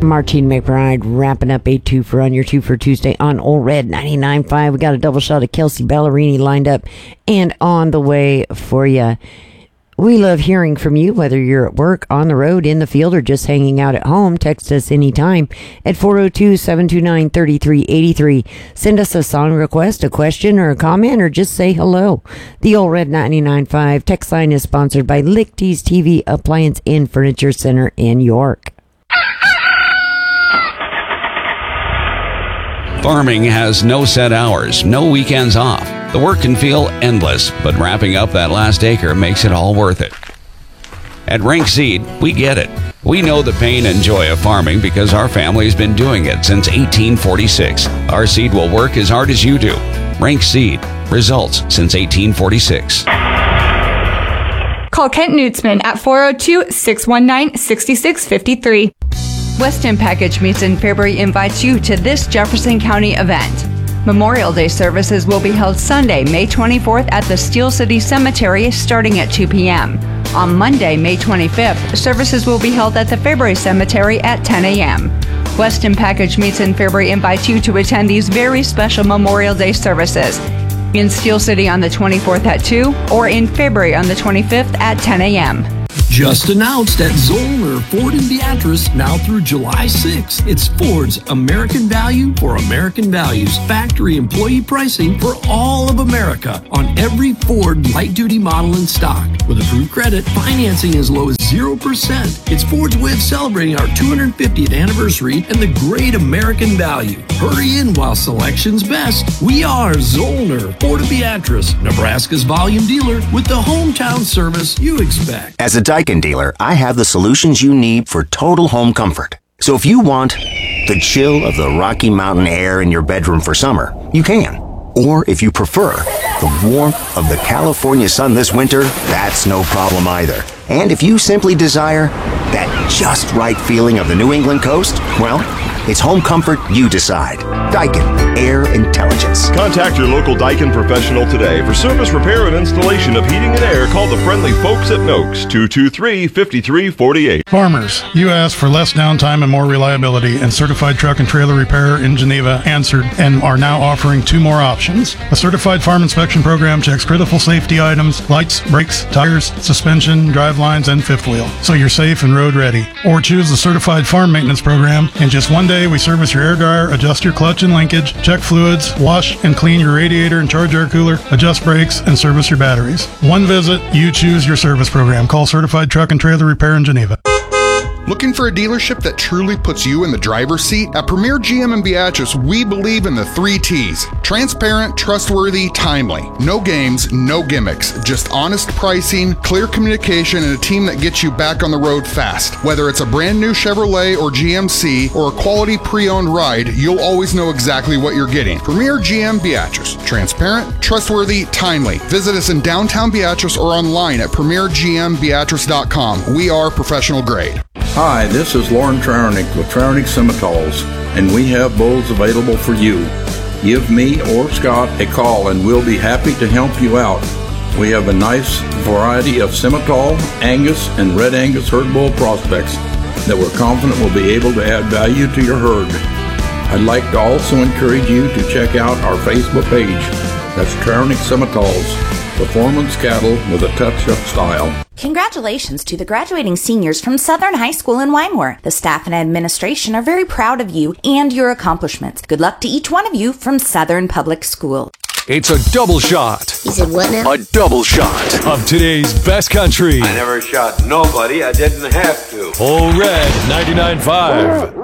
Martine McBride wrapping up a twofer on your two for Tuesday on Old Red 99.5. We got a double shot of Kelsey Ballerini lined up and on the way for you. We love hearing from you, whether you're at work, on the road, in the field, or just hanging out at home. Text us anytime at 402-729-3383. Send us a song request, a question, or a comment, or just say hello. The Old Red 99.5 text line is sponsored by Lichty's TV Appliance and Furniture Center in York. Farming has no set hours, no weekends off. The work can feel endless, but wrapping up that last acre makes it all worth it. At Rank Seed, we get it. We know the pain and joy of farming because our family's been doing it since 1846. Our seed will work as hard as you do. Rank Seed. Results since 1846. Call Kent Nutzman at 402-619-6653. Weston Package Meats in Fairbury invites you to this Jefferson County event. Memorial Day services will be held Sunday, May 24th at the Steel City Cemetery starting at 2 p.m. On Monday, May 25th, services will be held at the Fairbury Cemetery at 10 a.m. Weston Package Meats in Fairbury invites you to attend these very special Memorial Day services in Steel City on the 24th at 2 or in Fairbury on the 25th at 10 a.m. Just announced at Zollner Ford in Beatrice, now through July 6th. It's Ford's American Value for American Values. Factory employee pricing for all of America on every Ford light-duty model in stock. With approved credit, financing as low as 0%. It's Ford's way of celebrating our 250th anniversary and the great American value. Hurry in while selection's best. We are Zollner Ford of Beatrice, Nebraska's volume dealer with the hometown service you expect. As a Daikin dealer, I have the solutions you need for total home comfort. So if you want the chill of the Rocky Mountain air in your bedroom for summer, you can. Or if you prefer the warmth of the California sun this winter, that's no problem either. And if you simply desire that just right feeling of the New England coast, well, it's home comfort you decide. Daikin Air Intelligence. Contact your local Daikin professional today for service, repair, and installation of heating and air. Call the friendly folks at Noakes, 223-5348. Farmers, you asked for less downtime and more reliability, and Certified Truck and Trailer Repair in Geneva answered and are now offering two more options. A certified farm inspection program checks critical safety items, lights, brakes, tires, suspension, drive lines, and fifth wheel, so you're safe and road ready. Or choose the Certified Farm Maintenance Program. In just one day, we service your air dryer, adjust your clutch and linkage, check fluids, wash and clean your radiator and charge air cooler, adjust brakes, and service your batteries. One visit, you choose your service program. Call Certified Truck and Trailer Repair in Geneva. Looking for a dealership that truly puts you in the driver's seat? At Premier GM in Beatrice, we believe in the 3 T's. Transparent, trustworthy, timely. No games, no gimmicks. Just honest pricing, clear communication, and a team that gets you back on the road fast. Whether it's a brand new Chevrolet or GMC or a quality pre-owned ride, you'll always know exactly what you're getting. Premier GM Beatrice. Transparent, trustworthy, timely. Visit us in downtown Beatrice or online at premiergmbeatrice.com. We are professional grade. Hi, this is Lauren Trauernick with Trauernick Simmental's, and we have bulls available for you. Give me or Scott a call and we'll be happy to help you out. We have a nice variety of Simmental, Angus, and Red Angus herd bull prospects that we're confident will be able to add value to your herd. I'd like to also encourage you to check out our Facebook page. That's Trauernick Simmental's, performance cattle with a touch of style. Congratulations to the graduating seniors from Southern High School in Wymore. The staff and administration are very proud of you and your accomplishments. Good luck to each one of you from Southern Public School. It's a double shot. He said what now? A double shot of today's best country. I never shot nobody. I didn't have to. Old Red 99.5.